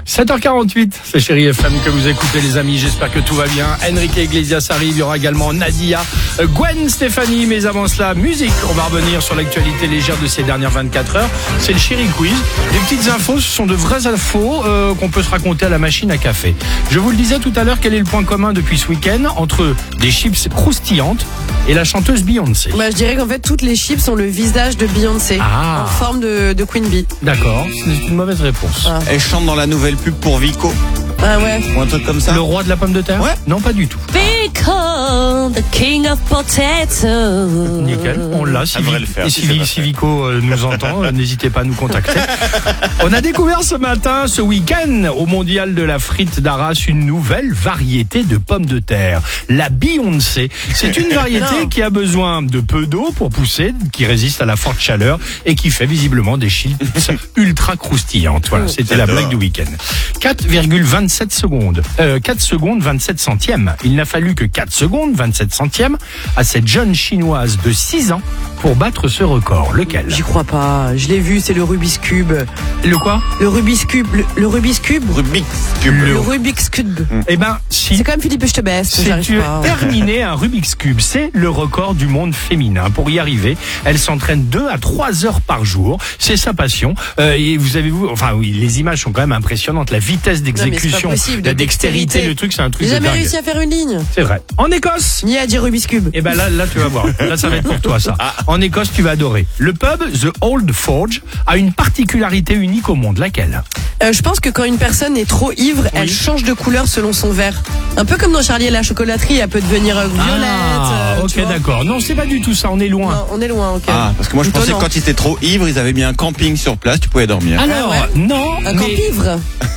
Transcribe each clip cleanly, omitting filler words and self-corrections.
7h48, c'est Chérie FM que vous écoutez les amis, j'espère que tout va bien. Enrique Iglesias arrive, il y aura également Nadia, Gwen Stefani, mais avant cela, musique. On va revenir sur l'actualité légère de ces dernières 24 heures. C'est le Chérie Quiz. Les petites infos, ce sont de vraies infos qu'on peut se raconter à la machine à café. Je vous le disais tout à l'heure, quel est le point commun depuis ce week-end entre des chips croustillantes et la chanteuse Beyoncé? Je dirais qu'en fait, toutes les chips ont le visage de Beyoncé, en forme de Queen Bee. D'accord, c'est une mauvaise réponse. Elle chante dans la nouvelle pub pour Vico. Ah ouais. Ou un truc comme ça. Le roi de la pomme de terre? Ouais. Non, pas du tout. Vico, the king of potato. Nickel, on l'a. Si, devrait le faire, et si si, c'est pas si Vico nous entend, n'hésitez pas à nous contacter. On a découvert ce matin, ce week-end, au mondial de la frite d'Arras, une nouvelle variété de pommes de terre. La Beyoncé. C'est une variété qui a besoin de peu d'eau pour pousser, qui résiste à la forte chaleur et qui fait visiblement des chips ultra croustillantes. Voilà, c'était la blague du week-end. 4,27 secondes. 4 secondes 27 centièmes. Il n'a fallu que 4 secondes 27 centièmes à cette jeune chinoise de 6 ans pour battre ce record. Lequel? J'y crois pas. Je l'ai vu, c'est le Rubik's Cube. Le quoi? Le Rubik's Cube. Le Rubik's Cube. Rubik's Cube. Le Rubik's Cube. Eh ben, si. C'est quand même Philippe Echtebest. C'est J'arrive pas. terminer un Rubik's Cube. C'est le record du monde féminin. Pour y arriver, elle s'entraîne 2 à 3 heures par jour. C'est sa passion. Et vous avez vu, enfin oui, les images sont quand même impressionnantes. La vitesse d'exécution, la dextérité, le truc, c'est un truc J'ai de jamais dingue. réussi à faire une ligne. C'est vrai. En Écosse. Ni à dire Rubik's Cube. Eh ben là, tu vas voir. Là, ça va être pour toi, ça. En Écosse, tu vas adorer. Le pub The Old Forge a une particularité unique au monde. Laquelle? Je pense que quand une personne est trop ivre, elle change de couleur selon son verre. Un peu comme dans Charlie et la chocolaterie, elle peut devenir violette. Ok, d'accord. Non, c'est pas du tout ça. On est loin. Non, on est loin, ok. Ah, parce que moi je pensais que quand ils étaient trop ivres, ils avaient mis un camping sur place, tu pouvais dormir. Alors, ouais. non. Un camp ivre.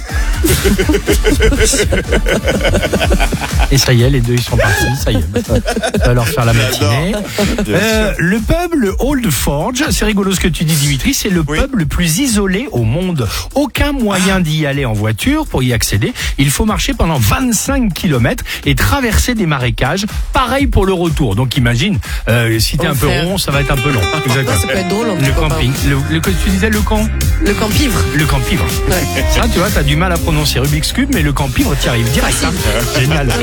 Et ça y est, les deux ils sont partis. Ça y est, ça va leur faire la matinée. Le pub, le Old Forge, c'est rigolo ce que tu dis, Dimitri. C'est le pub le plus isolé au monde. Aucun moyen d'y aller en voiture. Pour y accéder, il faut marcher pendant 25 km et traverser des marécages. Pareil pour le retour. Donc imagine, si t'es un peu rond, ça va être un peu long. Exactement. Ça peut être drôle. Le camping. Tu disais le camp? Le camp ivre. Le camp ivre. Ouais. Ah, tu vois, t'as du mal à prononcer Rubik's Cube, mais le camp ivre, t'y arrives direct. Hein. Génial.